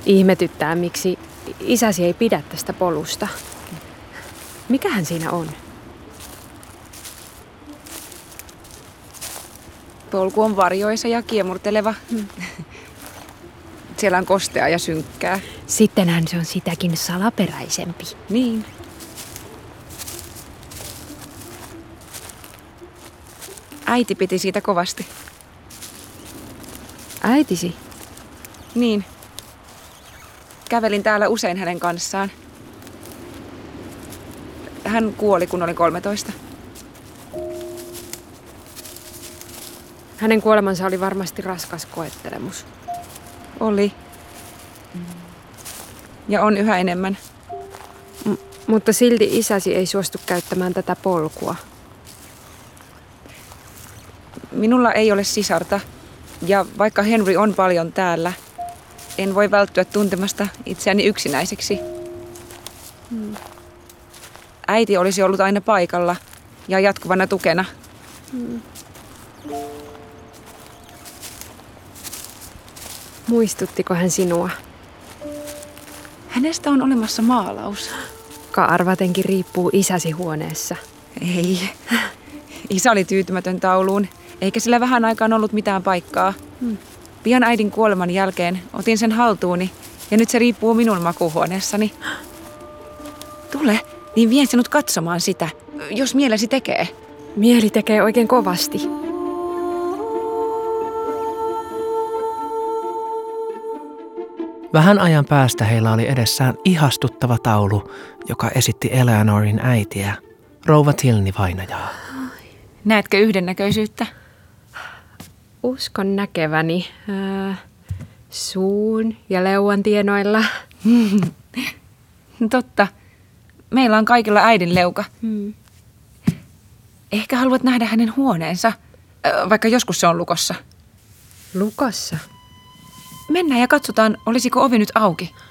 Ihmetyttää, miksi isäsi ei pidä tästä polusta. Mikähän siinä on? Polku on varjoisa ja kiemurteleva. Siellä on kosteaa ja synkkää. Sittenhän se on sitäkin salaperäisempi. Niin. Äiti piti siitä kovasti. Äitisi? Niin. Kävelin täällä usein hänen kanssaan. Hän kuoli, kun oli 13. Hänen kuolemansa oli varmasti raskas koettelemus. Oli. Ja on yhä enemmän. Mutta silti isäsi ei suostu käyttämään tätä polkua. Minulla ei ole sisarta. Ja vaikka Henry on paljon täällä, en voi välttyä tuntemasta itseäni yksinäiseksi. Äiti olisi ollut aina paikalla ja jatkuvana tukena. Muistuttiko hän sinua? Hänestä on olemassa maalaus. Arvatenkin riippuu isäsi huoneessa. Ei. Isä oli tyytymätön tauluun, eikä sillä vähän aikaan ollut mitään paikkaa. Pian äidin kuoleman jälkeen otin sen haltuuni ja nyt se riippuu minun makuuhuoneessani. Tule, niin vien sinut katsomaan sitä, jos mielesi tekee. Mieli tekee oikein kovasti. Vähän ajan päästä heillä oli edessään ihastuttava taulu, joka esitti Eleanorin äitiä, rouva Tilney vainajaa. Näetkö yhdennäköisyyttä? Uskon näkeväni suun ja leuan tienoilla. Totta. Meillä on kaikilla äidin leuka. Ehkä haluat nähdä hänen huoneensa, vaikka joskus se on lukossa. Lukossa? Mennään ja katsotaan, olisiko ovi nyt auki.